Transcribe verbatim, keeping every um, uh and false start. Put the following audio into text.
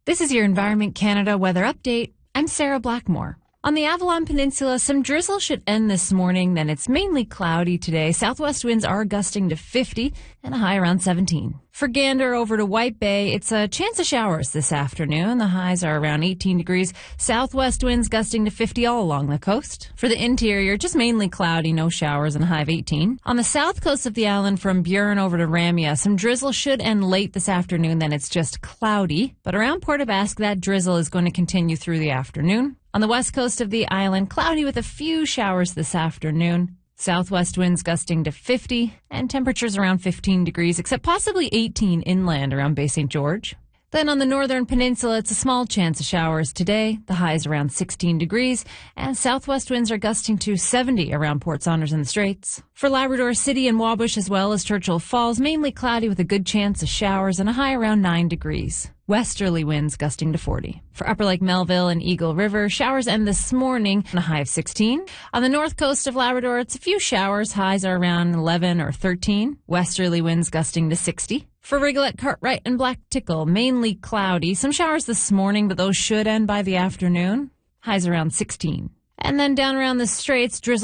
This is your Environment Canada weather update. I'm Sarah Blackmore. On the Avalon Peninsula, some drizzle should end this morning, then it's mainly cloudy today. Southwest winds are gusting to fifty and a high around seventeen. For Gander over to White Bay, it's a chance of showers this afternoon. The highs are around eighteen degrees. Southwest winds gusting to fifty all along the coast. For the interior, just mainly cloudy, no showers, and a high of eighteen. On the south coast of the island from Burin over to Ramia, some drizzle should end late this afternoon, then it's just cloudy. But around Port aux Basques, that drizzle is going to continue through the afternoon. On the west coast of the island, cloudy with a few showers this afternoon. Southwest winds gusting to fifty and temperatures around fifteen degrees, except possibly eighteen inland around Bay Saint George. Then on the northern peninsula, it's a small chance of showers today. The high is around sixteen degrees, and southwest winds are gusting to seventy around Port Saunders and the Straits. For Labrador City and Wabush as well as Churchill Falls, mainly cloudy with a good chance of showers and a high around nine degrees. Westerly winds gusting to forty. For Upper Lake Melville and Eagle River, showers end this morning and a high of sixteen. On the north coast of Labrador, it's a few showers. Highs are around eleven or thirteen. Westerly winds gusting to sixty. For Rigolet, Cartwright, and Black Tickle, mainly cloudy. Some showers this morning, but those should end by the afternoon. Highs around sixteen. And then down around the Straits, drizzle